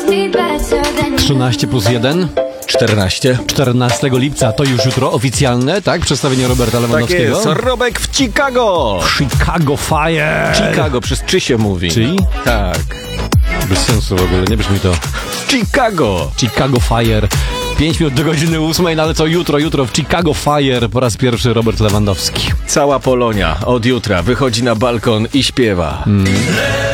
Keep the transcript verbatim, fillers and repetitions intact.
trzynaście plus jeden. czternaście. czternastego lipca, to już jutro oficjalne, tak? Przedstawienie Roberta Tak Lewandowskiego. jest, Robek w Chicago. Chicago Fire. Chicago, przez czy się mówi. Czy? Tak. Bez sensu w ogóle, nie brzmi to. Chicago. Chicago Fire. pięć minut do godziny ósmej, no ale co jutro, jutro w Chicago Fire po raz pierwszy Robert Lewandowski. Cała Polonia od jutra wychodzi na balkon i śpiewa. Mm.